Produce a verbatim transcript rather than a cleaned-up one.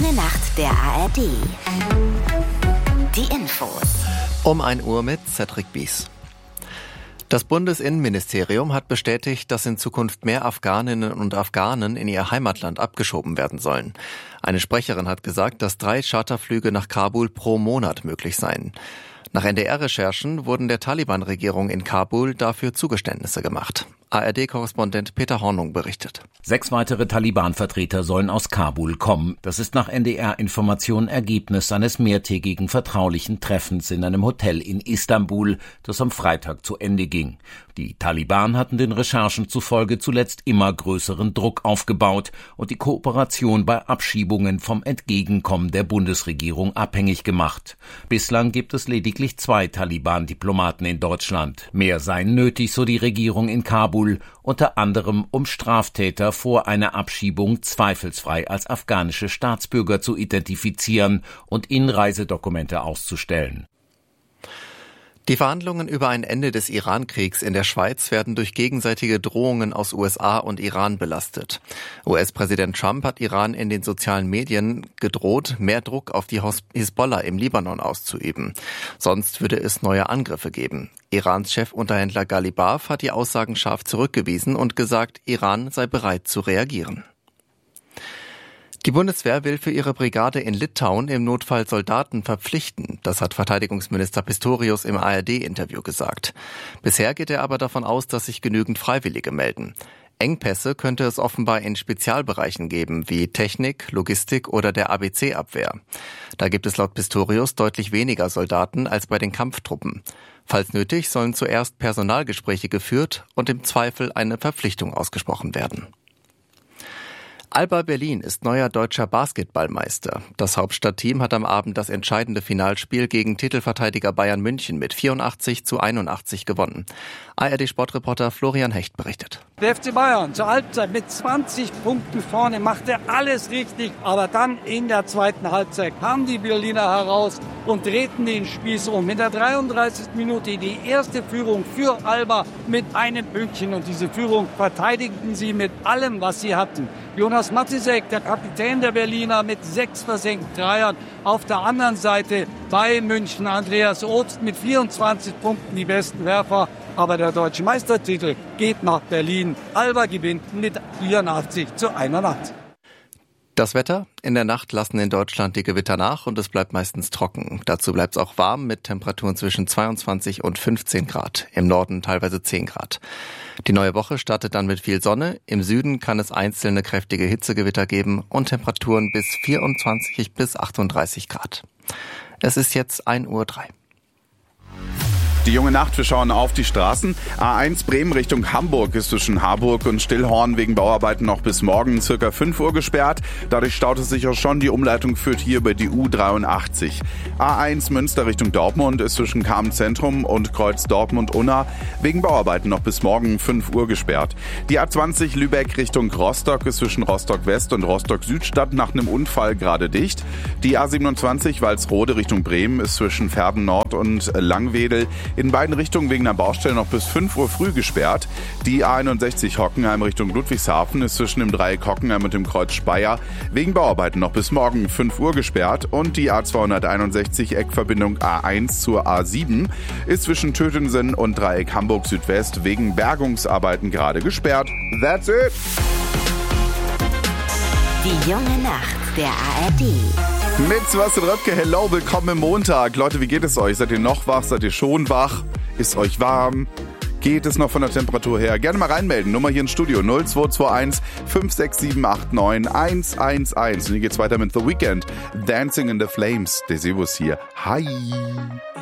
junge Nacht der A R D. Die Infos. Um ein Uhr mit Cedric Bies. Das Bundesinnenministerium hat bestätigt, dass in Zukunft mehr Afghaninnen und Afghanen in ihr Heimatland abgeschoben werden sollen. Eine Sprecherin hat gesagt, dass drei Charterflüge nach Kabul pro Monat möglich seien. Nach N D R-Recherchen wurden der Taliban-Regierung in Kabul dafür Zugeständnisse gemacht. A R D-Korrespondent Peter Hornung berichtet. Sechs weitere Taliban-Vertreter sollen aus Kabul kommen. Das ist nach N D R-Informationen Ergebnis eines mehrtägigen vertraulichen Treffens in einem Hotel in Istanbul, das am Freitag zu Ende ging. Die Taliban hatten den Recherchen zufolge zuletzt immer größeren Druck aufgebaut und die Kooperation bei Abschiebungen vom Entgegenkommen der Bundesregierung abhängig gemacht. Bislang gibt es lediglich zwei Taliban-Diplomaten in Deutschland. Mehr seien nötig, so die Regierung in Kabul, unter anderem um Straftäter vor einer Abschiebung zweifelsfrei als afghanische Staatsbürger zu identifizieren und Inreisedokumente auszustellen. Die Verhandlungen über ein Ende des Iran-Kriegs in der Schweiz werden durch gegenseitige Drohungen aus U S A und Iran belastet. U S-Präsident Trump hat Iran in den sozialen Medien gedroht, mehr Druck auf die Hisbollah im Libanon auszuüben. Sonst würde es neue Angriffe geben. Irans Chefunterhändler Ghalibaf hat die Aussagen scharf zurückgewiesen und gesagt, Iran sei bereit zu reagieren. Die Bundeswehr will für ihre Brigade in Litauen im Notfall Soldaten verpflichten. Das hat Verteidigungsminister Pistorius im A R D-Interview gesagt. Bisher geht er aber davon aus, dass sich genügend Freiwillige melden. Engpässe könnte es offenbar in Spezialbereichen geben, wie Technik, Logistik oder der A B C-Abwehr. Da gibt es laut Pistorius deutlich weniger Soldaten als bei den Kampftruppen. Falls nötig, sollen zuerst Personalgespräche geführt und im Zweifel eine Verpflichtung ausgesprochen werden. Alba Berlin ist neuer deutscher Basketballmeister. Das Hauptstadtteam hat am Abend das entscheidende Finalspiel gegen Titelverteidiger Bayern München mit vierundachtzig zu einundachtzig gewonnen. A R D-Sportreporter Florian Hecht berichtet. Der F C Bayern zur Halbzeit mit zwanzig Punkten vorne, machte alles richtig. Aber dann in der zweiten Halbzeit kamen die Berliner heraus und drehten den Spieß um. In der dreiunddreißigsten Minute die erste Führung für Alba mit einem Pünktchen. Und diese Führung verteidigten sie mit allem, was sie hatten. Jonas Matisek, der Kapitän der Berliner, mit sechs versenkten Dreiern. Auf der anderen Seite bei München Andreas Obst mit vierundzwanzig Punkten die besten Werfer. Aber der deutsche Meistertitel geht nach Berlin. Alba gewinnt mit vierundachtzig zu einundachtzig. Das Wetter? In der Nacht lassen in Deutschland die Gewitter nach und es bleibt meistens trocken. Dazu bleibt es auch warm mit Temperaturen zwischen zweiundzwanzig und fünfzehn Grad. Im Norden teilweise zehn Grad. Die neue Woche startet dann mit viel Sonne. Im Süden kann es einzelne kräftige Hitzegewitter geben und Temperaturen bis vierundzwanzig bis achtunddreißig Grad. Es ist jetzt ein Uhr drei. Die junge Nacht, wir schauen auf die Straßen. A eins Bremen Richtung Hamburg ist zwischen Harburg und Stillhorn wegen Bauarbeiten noch bis morgen circa fünf Uhr gesperrt. Dadurch staut es sich auch schon. Die Umleitung führt hier über die U dreiundachtzig. A eins Münster Richtung Dortmund ist zwischen Kamen Zentrum und Kreuz Dortmund-Unna wegen Bauarbeiten noch bis morgen fünf Uhr gesperrt. Die A zwanzig Lübeck Richtung Rostock ist zwischen Rostock West und Rostock Südstadt nach einem Unfall gerade dicht. Die A siebenundzwanzig Walsrode Richtung Bremen ist zwischen Verden Nord und Langwedel in beiden Richtungen wegen einer Baustelle noch bis fünf Uhr früh gesperrt. Die A einundsechzig Hockenheim Richtung Ludwigshafen ist zwischen dem Dreieck Hockenheim und dem Kreuz Speyer wegen Bauarbeiten noch bis morgen fünf Uhr gesperrt. Und die A zweihunderteinundsechzig Eckverbindung A eins zur A sieben ist zwischen Tötensen und Dreieck Hamburg Südwest wegen Bergungsarbeiten gerade gesperrt. That's it! Die junge Nacht der A R D. Mit Sebastian Röpke, hello, willkommen im Montag. Leute, wie geht es euch? Seid ihr noch wach? Seid ihr schon wach? Ist euch warm? Geht es noch von der Temperatur her? Gerne mal reinmelden. Nummer hier ins Studio null zwei zwei eins fünf sechs sieben acht neun eins eins eins. Und hier geht's weiter mit The Weeknd. Dancing in the Flames. Der Servus hier. Hi.